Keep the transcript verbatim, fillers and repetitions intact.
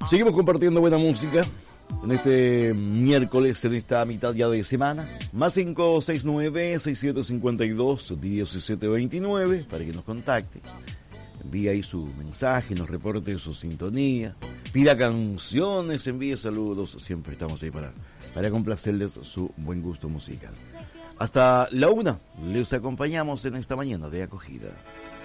Seguimos compartiendo buena música en este miércoles, en esta mitad ya de semana. Más cinco seis nueve, seis siete cinco dos, uno siete dos nueve para que nos contacte. Envíe ahí su mensaje, nos reporte su sintonía, pida canciones, envíe saludos. Siempre estamos ahí para, para complacerles su buen gusto musical. Hasta la una les acompañamos en esta mañana de acogida.